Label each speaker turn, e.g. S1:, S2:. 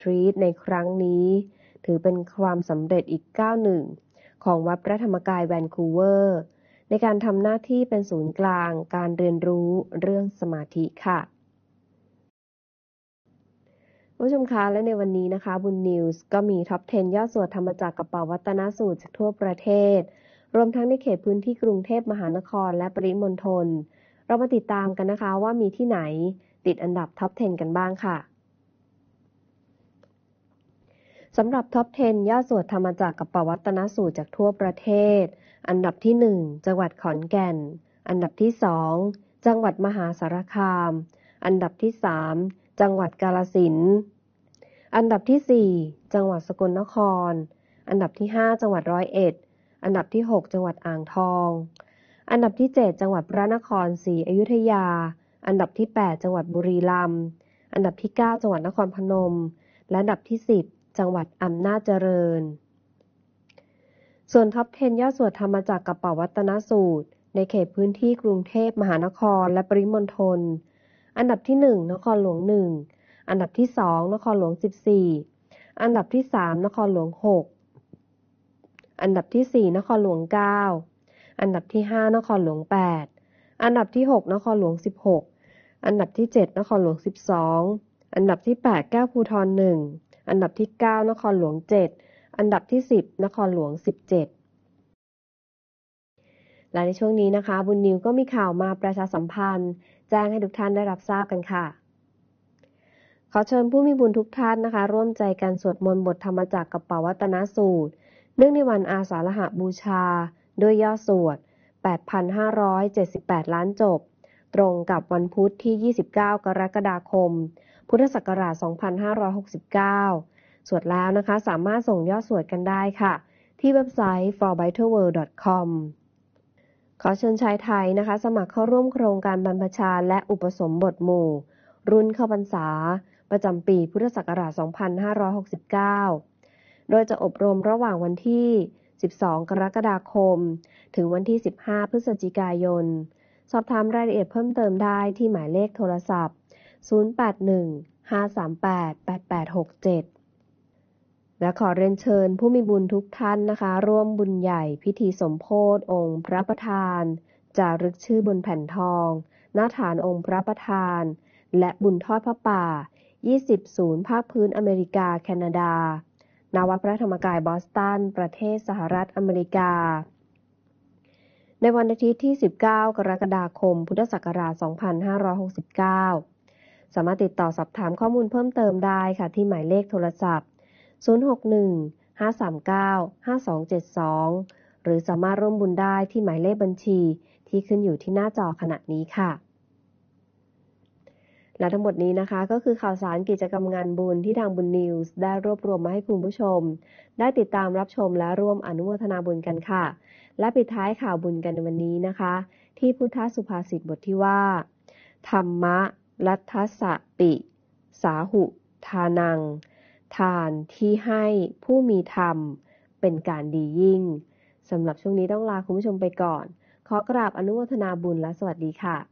S1: ตรีทในครั้งนี้ถือเป็นความสำเร็จอีกก้าวหนึ่งของวัดพระธรรมกายแวนคูเวอร์ในการทำหน้าที่เป็นศูนย์กลางการเรียนรู้เรื่องสมาธิค่ะผู้ชมคะและในวันนี้นะคะบุญนิวส์ก็มีท็อป 10 ยอดสวดธรรมจักรกับเป่าวัตนสูตรจากทั่วประเทศรวมทั้งในเขตพื้นที่กรุงเทพมหานครและปริมณฑลเรามาติดตามกันนะคะว่ามีที่ไหนติดอันดับท็อป 10 กันบ้างค่ะสำหรับท็อป 10 ยอดสวดธรรมจักรกับเป่าวัตนสูตรจากทั่วประเทศอันดับที่ 1 จังหวัดขอนแก่นอันดับที่ 2 จังหวัดมหาสารคามอันดับที่ 3 จังหวัดกาฬสินธุ์อันดับที่ 4 จังหวัดสกลนครอันดับที่ 5 จังหวัดร้อยเอ็ดอันดับที่ 6 จังหวัดอ่างทองอันดับที่ 7 จังหวัดพระนครศรีอยุธยาอันดับที่ 8 จังหวัดบุรีรัมย์อันดับที่ 9 จังหวัดนครพนมและอันดับที่ 10 จังหวัดอำนาจเจริญส่วนท็อป 10 ยอดสวดธรรมจักรกับเป่าวัตนสูตรในเขตพื้นที่กรุงเทพมหานครและปริมณฑลอันดับที่ 1 นครหลวง 1อันดับที่ 2 นครหลวง 14อันดับที่ 3 นครหลวง 6อันดับที่ 4 นครหลวง 9อันดับที่ 5 นครหลวง 8อันดับที่ 6 นครหลวง 16อันดับที่ 7 นครหลวง 12อันดับที่ 8 แก้วภูธร 1อันดับที่ 9 นครหลวง 7อันดับที่ 10 นครหลวง 17และในช่วงนี้นะคะบุญนิวก็มีข่าวมาประชาสัมพันธ์แจ้งให้ทุกท่านได้รับทราบกันค่ะขอเชิญผู้มีบุญทุกท่านนะคะร่วมใจกันสวดมนต์บทธรรมจักรกับเป่าวัตนสูตรเนื่องในวันอาสาฬหบูชาด้วยยอดสวด 8,578 ล้านจบตรงกับวันพุธที่ 29 กรกฎาคม พุทธศักราช 2569 สวดแล้วนะคะสามารถส่งยอดสวดกันได้ค่ะที่เว็บไซต์ forbitterworld.com ขอเชิญชายไทยนะคะสมัครเข้าร่วมโครงการบรรพชาและอุปสมบทหมู่รุ่นเข้าพรรษาประจำปีพุทธศักราช 2569 โดยจะอบรมระหว่างวันที่ 12 กรกฎาคม ถึงวันที่ 15 พฤศจิกายน สอบถามรายละเอียดเพิ่มเติมได้ที่หมายเลขโทรศัพท์ 081-538-8867 และขอเรียนเชิญผู้มีบุญทุกท่านนะคะร่วมบุญใหญ่พิธีสมโภชองค์พระประธานจารึกชื่อบนแผ่นทองหน้าฐานองค์พระประธานและบุญทอดพระป่า20 ศูนย์ภาคพื้นอเมริกาแคนาดาณวัดพระธรรมกายบอสตันประเทศสหรัฐอเมริกาในวันอาทิตย์ที่ 19 กรกฎาคม พุทธศักราช 2569 สามารถติดต่อสอบถามข้อมูลเพิ่มเติมได้ค่ะที่หมายเลขโทรศัพท์ 061-539-5272 หรือสามารถร่วมบุญได้ที่หมายเลขบัญชีที่ขึ้นอยู่ที่หน้าจอขณะนี้ค่ะและทั้งหมดนี้นะคะก็คือข่าวสารกิจกรรมงานบุญที่ทางบุญนิวส์ได้รวบรวมมาให้คุณผู้ชมได้ติดตามรับชมและร่วมอนุโมทนาบุญกันค่ะและปิดท้ายข่าวบุญกันในวันนี้นะคะที่พุทธสุภาษิตบทที่ว่าธรรมะลัทธัสสะปิสาหุทานังทานที่ให้ผู้มีธรรมเป็นการดียิ่งสำหรับช่วงนี้ต้องลาคุณผู้ชมไปก่อนขอกราบอนุโมทนาบุญและสวัสดีค่ะ